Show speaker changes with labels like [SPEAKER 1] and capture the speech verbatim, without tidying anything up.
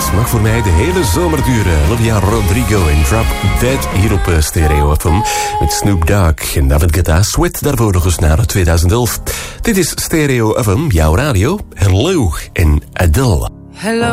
[SPEAKER 1] mag voor mij de hele zomer duren. Olivia Rodrigo en Drop Dead hier op Stereo F M. Met Snoop Dogg en David Guetta. Sweat daarvoor nog eens naar twintig elf. Dit is Stereo F M, jouw radio. Hello en Adele.
[SPEAKER 2] Hello.